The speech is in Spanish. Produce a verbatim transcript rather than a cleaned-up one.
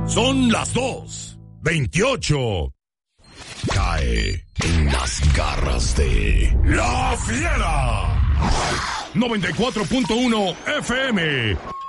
Son las dos veintiocho. Cae en las garras de La Fiera. noventa y cuatro punto uno F M.